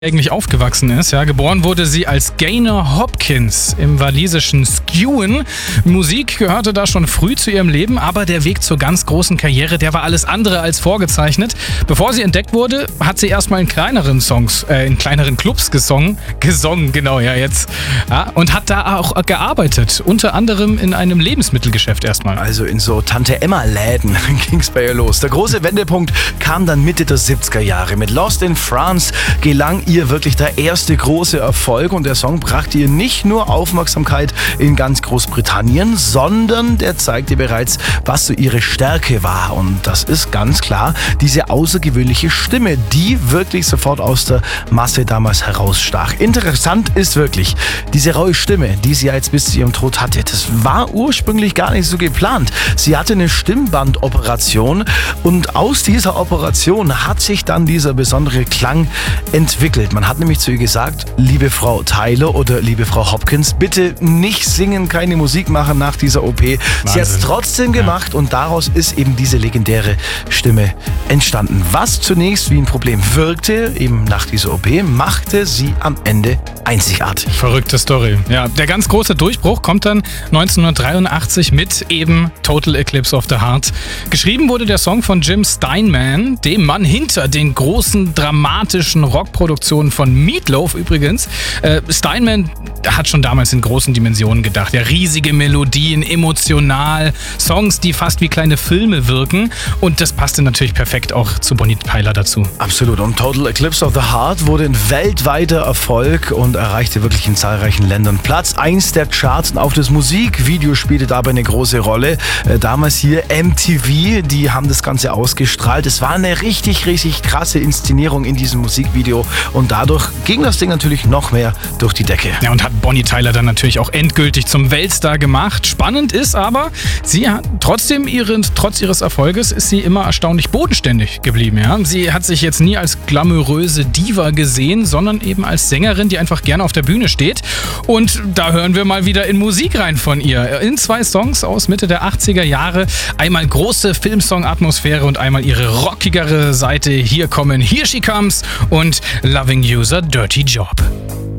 eigentlich aufgewachsen ist. Ja, geboren wurde sie als Gaynor Hopkins im walisischen Skewen. Musik gehörte da schon früh zu ihrem Leben, aber der Weg zur ganz großen Karriere, der war alles andere als vorgezeichnet. Bevor sie entdeckt wurde, hat sie erstmal in kleineren Clubs gesungen, genau, ja, jetzt. Ja, und hat da auch gearbeitet, unter anderem in einem Lebensmittelgeschäft erstmal. Also in so Tante-Emma-Läden ging es bei ihr los. Der große Wendepunkt kam dann Mitte der 70er Jahre. Mit Lost in France gelang ihr wirklich der erste große Erfolg und der Song brachte ihr nicht nur Aufmerksamkeit in ganz Großbritannien, sondern der zeigte bereits, was so ihre Stärke war. Und das ist ganz klar diese außergewöhnliche Stimme, die wirklich sofort aus der Masse damals herausstach. Interessant ist wirklich, diese raue Stimme, die sie jetzt bis zu ihrem Tod hatte, das war ursprünglich gar nicht so geplant. Sie hatte eine Stimmbandoperation und aus dieser Operation hat sich dann dieser besondere Klang entwickelt. Man hat nämlich zu ihr gesagt, liebe Frau Tyler oder liebe Frau Hopkins, bitte nicht singen, keine Musik machen nach dieser OP. Wahnsinn. Sie hat es trotzdem gemacht und daraus ist eben diese legendäre Stimme entstanden. Was zunächst wie ein Problem wirkte, eben nach dieser OP, machte sie am Ende einzigartig. Verrückte Story. Ja, der ganz große Durchbruch kommt dann 1983 mit eben Total Eclipse of the Heart. Geschrieben wurde der Song von Jim Steinman, dem Mann hinter den großen dramatischen Rockproduktionen von Meatloaf übrigens. Steinman hat schon damals in großen Dimensionen gedacht. Ja, riesige Melodien, emotional, Songs, die fast wie kleine Filme wirken. Und das passte natürlich perfekt auch zu Bonnie Tyler dazu. Absolut. Und Total Eclipse of the Heart wurde ein weltweiter Erfolg und erreichte wirklich in zahlreichen Ländern Platz 1 der Charts. Und auch das Musikvideo spielte dabei eine große Rolle. Damals hier MTV, die haben das Ganze ausgestrahlt. Es war eine richtig krasse Inszenierung in diesem Musikvideo. Und dadurch ging das Ding natürlich noch mehr durch die Decke. Ja, und hat Bonnie Tyler dann natürlich auch endgültig zum Weltstar gemacht. Spannend ist aber, sie hat trotz ihres Erfolges ist sie immer erstaunlich bodenständig geblieben. Ja? Sie hat sich jetzt nie als glamouröse Diva gesehen, sondern eben als Sängerin, die einfach gerne auf der Bühne steht. Und da hören wir mal wieder in Musik rein von ihr. In 2 Songs aus Mitte der 80er Jahre. Einmal große Filmsong-Atmosphäre und einmal ihre rockigere Seite. Hier kommen Here She Comes und Loving You's a Dirty Job.